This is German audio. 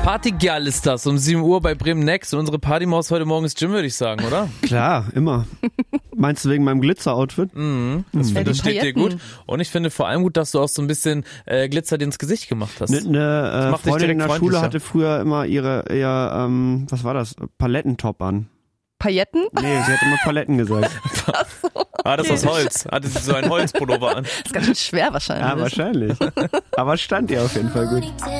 Partygirl ist das, um 7 Uhr bei Bremen Next. Und unsere Partymaus heute Morgen ins Gym, würde ich sagen, oder? Klar, immer. Meinst du wegen meinem Glitzer-Outfit? Das steht dir gut. Und ich finde vor allem gut, dass du auch so ein bisschen Glitzer dir ins Gesicht gemacht hast. Eine Freundin in der Schule freundlicher. hatte früher immer ihr was war das? Palettentop an. Pailletten? Nee, sie hat immer Paletten gesagt. Das aus Holz. Hatte sie so ein Holzpullover an. Das ist ganz schön schwer wahrscheinlich. Ja, wahrscheinlich. Aber stand ihr auf jeden Fall gut.